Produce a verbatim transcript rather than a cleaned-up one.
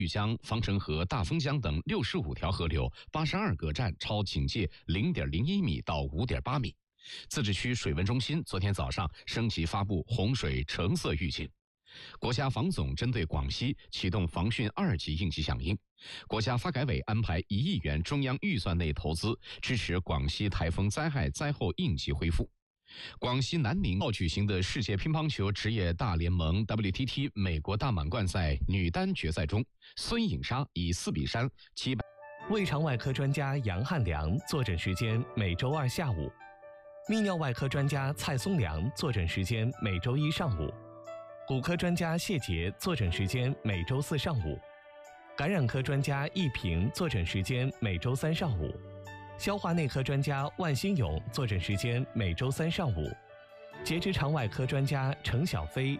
玉江、方城河、大丰江等六十五条河流八十二个站超警戒零点零一米到五点八米。自治区水文中心昨天早上升级发布洪水橙色预警。国家防总针对广西启动防汛二级应急响应，国家发改委安排一亿元中央预算内投资，支持广西台风灾害灾后应急恢复。广西南宁举行的世界乒乓球职业大联盟 W T T 美国大满贯赛女单决赛中，孙颖莎以四比三击败。 胃肠外科专家杨汉良坐诊时间每周二下午，泌尿外科专家蔡松良坐诊时间每周一上午。骨科专家谢杰坐诊时间每周四上午，感染科专家易平坐诊时间每周三上午，消化内科专家万新勇坐诊时间每周三上午，结直肠外科专家程小飞